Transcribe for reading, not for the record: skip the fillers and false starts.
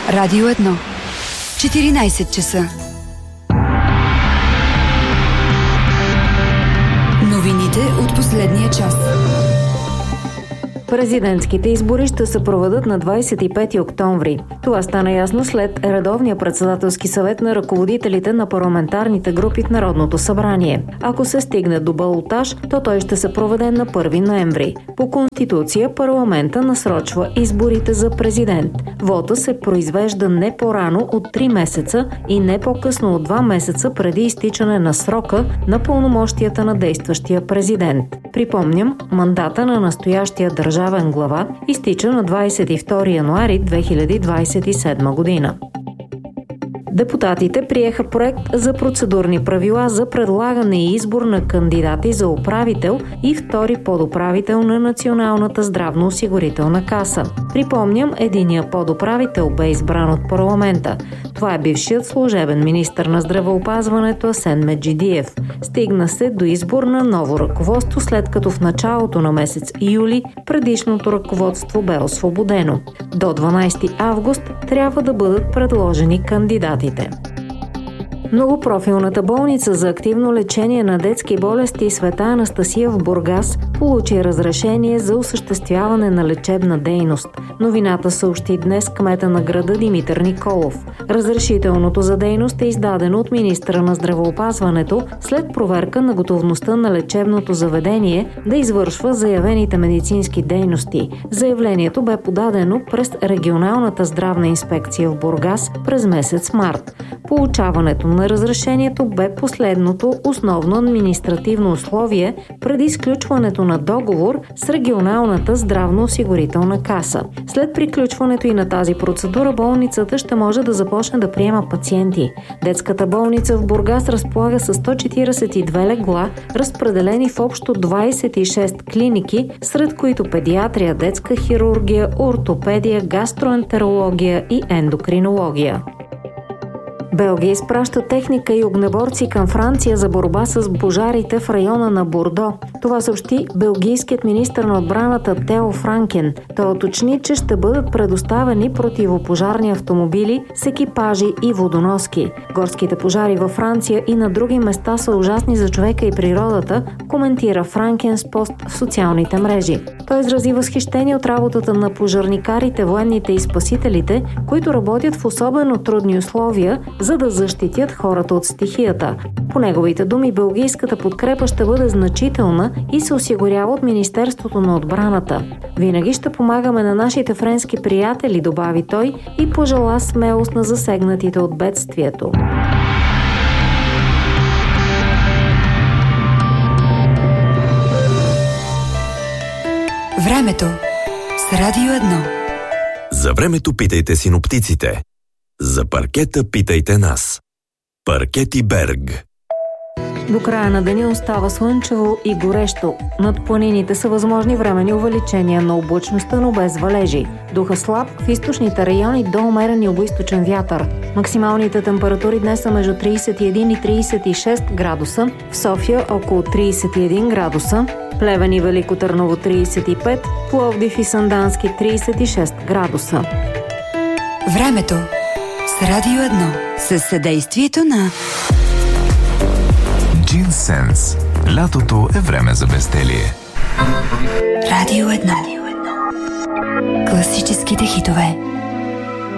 Радио 1. 14 часа. Новините от последния час. Президентските избори ще се проведат на 25 октомври. Това стана ясно след редовния председателски съвет на ръководителите на парламентарните групи в Народното събрание. Ако се стигне до балотаж, то той ще се проведе на 1 ноември. По Конституция парламента насрочва изборите за президент. Вота се произвежда не по-рано от 3 месеца и не по-късно от 2 месеца преди изтичане на срока на пълномощията на действащия президент. Припомням, мандата на настоящия държавен глава изтича на 22 януари 2027 година. Депутатите приеха проект за процедурни правила за предлагане и избор на кандидати за управител и втори подуправител на Националната здравноосигурителна каса. Припомням, единият подуправител бе избран от парламента. Това е бившият служебен министър на здравеопазването Асен Меджидиев. Стигна се до избор на ново ръководство, след като в началото на месец юли предишното ръководство бе освободено. До 12 август трябва да бъдат предложени кандидатите. Многопрофилната болница за активно лечение на детски болести Света Анастасия в Бургас получи разрешение за осъществяване на лечебна дейност. Новината съобщи днес кмета на града Димитър Николов. Разрешителното за дейност е издадено от министъра на здравеопазването след проверка на готовността на лечебното заведение да извършва заявените медицински дейности. Заявлението бе подадено през регионалната здравна инспекция в Бургас през месец март. Получаването на разрешението бе последното основно административно условие преди сключването на договор с регионалната здравноосигурителна каса. След приключването и на тази процедура, болницата ще може да започне да приема пациенти. Детската болница в Бургас разполага с 142 легла, разпределени в общо 26 клиники, сред които педиатрия, детска хирургия, ортопедия, гастроентерология и ендокринология. Белгия изпраща техника и огнеборци към Франция за борба с пожарите в района на Бордо. Това съобщи белгийският министър на отбраната Тео Франкен. Той уточни, че ще бъдат предоставени противопожарни автомобили с екипажи и водоноски. Горските пожари във Франция и на други места са ужасни за човека и природата, коментира Франкен с пост в социалните мрежи. Той изрази възхищение от работата на пожарникарите, военните и спасителите, които работят в особено трудни условия, за да защитят хората от стихията. По неговите думи, белгийската подкрепа ще бъде значителна и се осигурява от Министерството на отбраната. Винаги ще помагаме на нашите френски приятели, добави той и пожела смелост на засегнатите от бедствието. Времето с Радио 1. За времето питайте синоптиците. За паркета питайте нас. Паркети Берг. До края на деня остава слънчево и горещо. Над планините са възможни временни увеличения на облачността, но без валежи. Духа слаб в източните райони до умерен югоизточен вятър. Максималните температури днес са между 31 и 36 градуса. В София около 31 градуса. Плевен и Велико Търново 35, Пловдив и Сандански 36 градуса. Времето с Радио 1 със съдействието на Джинсенс. Лятото е време за безделие. Радио 1. Класическите хитове.